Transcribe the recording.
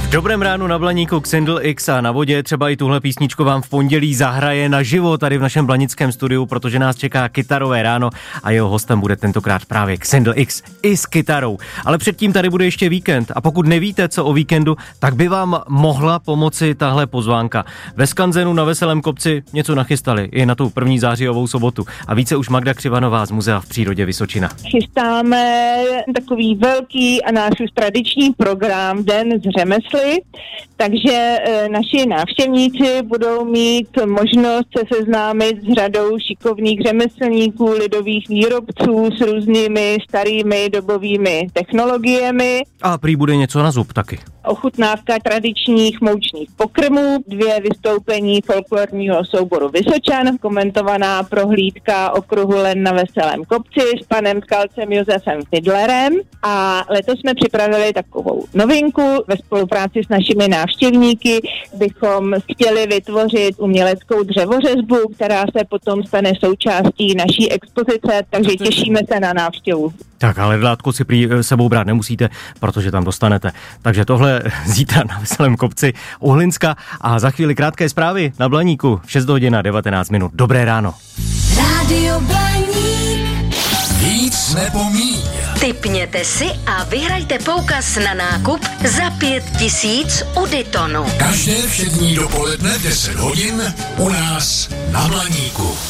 Dobrém ránu na Blaníku Xindl X a na vodě. Třeba i tuhle písničku vám v pondělí zahraje naživo tady v našem blanickém studiu, protože nás čeká kytarové ráno a jeho hostem bude tentokrát právě Xindl X i s kytarou. Ale předtím tady bude ještě víkend a pokud nevíte, co o víkendu, tak by vám mohla pomoci tahle pozvánka. Ve Skanzenu na Veselém kopci něco nachystali i na tu 1. zářijovou sobotu. A více už Magda Křivanová z Muzea v přírodě Vysočina. Chystáme takový velký a náš už tradiční program Den z řemesly, takže naši návštěvníci budou mít možnost se seznámit s řadou šikovných řemeslníků, lidových výrobců s různými starými dobovými technologiemi. A prý bude něco na zub taky. Ochutnávka tradičních moučných pokrmů, 2 vystoupení folklorního souboru Vysočan, komentovaná prohlídka okruhu Len na Veselém kopci s panem tkalcem Josefem Fidlerem a letos jsme připravili takovou novinku. Ve spolupráci s našimi návštěvníky bychom chtěli vytvořit uměleckou dřevořezbu, která se potom stane součástí naší expozice, takže těšíme se na návštěvu. Tak, ale dlátku si prý sebou brát nemusíte, protože tam dostanete. Takže tohle zítra na Veselém kopci u Hlinska a za chvíli krátké zprávy na Blaníku v 6 hodin a 19 minut. Dobré ráno. Rádio Blaník. Víc nebo míň. Tipněte si a vyhrajte poukaz na nákup za 5 000 u Ditonu. Každé všední dopoledne 10 hodin u nás na Blaníku.